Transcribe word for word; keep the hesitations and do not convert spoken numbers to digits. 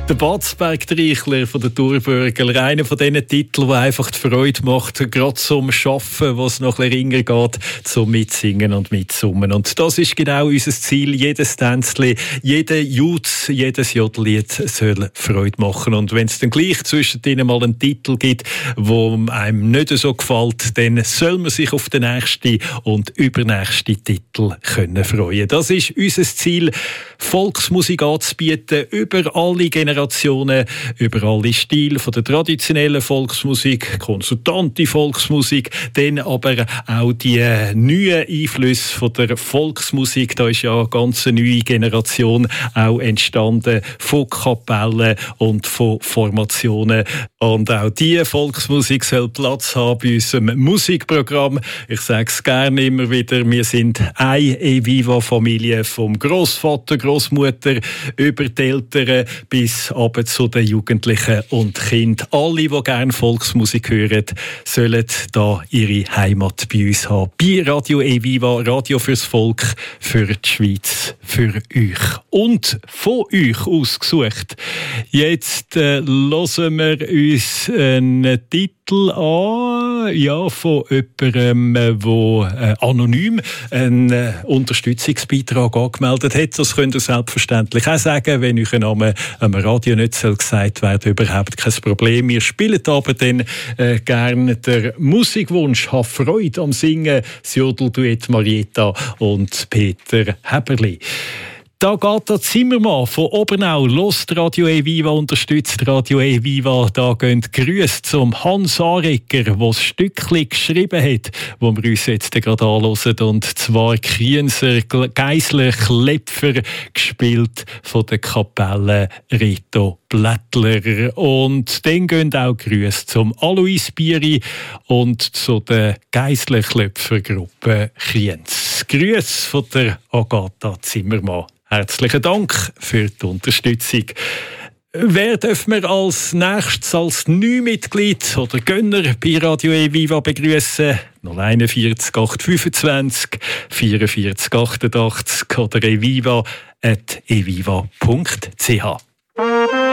Der Batzberg-Treichler von der Thurburger, einer von diesen Titeln, der einfach die Freude macht, gerade zum Arbeiten, wo es noch ein bisschen ringer geht, zum Mitsingen und Mitsummen. Und das ist genau unser Ziel. Jedes Tänzli, jeder Jutz, jedes Jodellied soll Freude machen. Und wenn es dann gleich zwischen denen mal einen Titel gibt, wo einem nicht so gefällt, dann soll man sich auf den nächsten und übernächsten Titel können freuen. Das ist unser Ziel, Volksmusik anzubieten über alle Generationen. Über alle Stile von der traditionellen Volksmusik, konsultante Volksmusik, dann aber auch die neuen Einflüsse von der Volksmusik. Da ist ja eine ganz neue Generation auch entstanden von Kapellen und von Formationen. Und auch diese Volksmusik soll Platz haben bei unserem Musikprogramm. Ich sage es gerne immer wieder, wir sind eine Eviva-Familie, vom Grossvater, Grossmutter über die Eltern bis aber zu den Jugendlichen und Kindern. Alle, die gerne Volksmusik hören, sollen da ihre Heimat bei uns haben. Bei Radio Eviva, Radio fürs Volk, für die Schweiz, für euch. Und von euch ausgesucht. Jetzt äh, hören wir uns einen Titel an, ja, von jemandem, der äh, anonym einen äh, Unterstützungsbeitrag angemeldet hat. Das könnt ihr selbstverständlich auch sagen, wenn euch ein Name am Radio nicht soll gesagt werden, überhaupt kein Problem. Wir spielen aber dann äh, gerne den Musikwunsch, «Hab Freude am Singen», das Jodelduett Marietta und Peter Häberli. Da geht der Zimmermann von Obernau, lost Radio Eviva, unterstützt Radio Eviva. Da gehen Grüße zum Hans Arecker, der das Stückchen geschrieben hat, wo wir uns jetzt gerade anhören. Und zwar Krienser, Geisler, Klepfer, gespielt von der Kapelle Rito Blättler. Und dann gehen auch Grüße zum Alois Bieri und zu der Geisler Klepfer Gruppe Kriens. Grüße von der Agatha Zimmermann. Herzlichen Dank für die Unterstützung. Wer dürfen wir als nächstes als Neumitglied oder Gönner bei Radio Eviva begrüßen? null eins vier acht fünfundzwanzig vierundvierzig achtundachtzig oder eviva at eviva punkt c h.